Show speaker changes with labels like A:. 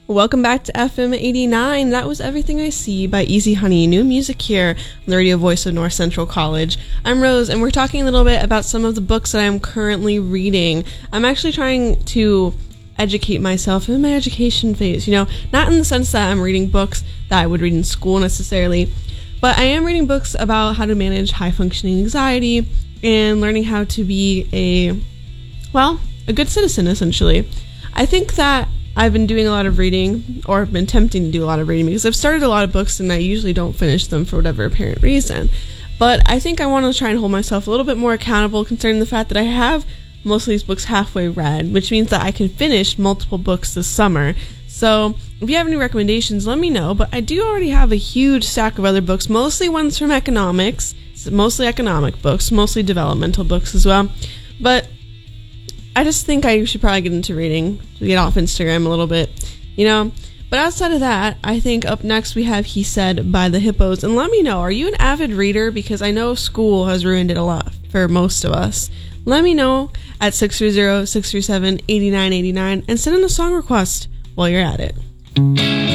A: Welcome back to FM 89. That was Everything I See by Easy Honey. New music here on the radio voice of North Central College. I'm Rose, and we're talking a little bit about some of the books that I'm currently reading. I'm actually trying to educate myself in my education phase, not in the sense that I'm reading books that I would read in school necessarily, but I am reading books about how to manage high-functioning anxiety and learning how to be a good citizen, essentially. I think that I've been doing a lot of reading, or I've been attempting to do a lot of reading, because I've started a lot of books and I usually don't finish them for whatever apparent reason. But I think I want to try and hold myself a little bit more accountable concerning the fact that I have most of these books halfway read, which means that I can finish multiple books this summer. So if you have any recommendations, let me know. But I do already have a huge stack of other books, mostly ones from economics, mostly economic books, mostly developmental books as well. But I just think I should probably get into reading to get off Instagram a little bit, But outside of that, I think up next we have He Said by the Hippos. And let me know, are you an avid reader? Because I know school has ruined it a lot for most of us. Let me know at 630-637-8989 and send in a song request while you're at it.